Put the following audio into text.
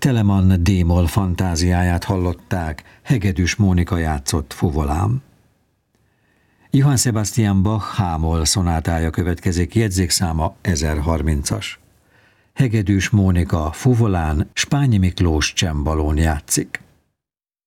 Telemann D-moll fantáziáját hallották, Hegedűs Mónika játszott fuvolám. Johann Sebastian Bach H-moll szonátája következik, jegyzékszáma 1030-as. Hegedűs Mónika fuvolán, Spányi Miklós csembalón játszik.